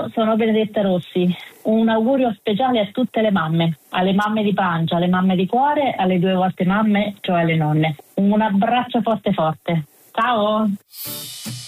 Io sono Benedetta Rossi. Un augurio speciale a tutte le mamme, alle mamme di pancia, alle mamme di cuore, alle 2 volte mamme, cioè alle nonne. Un abbraccio forte forte. Ciao!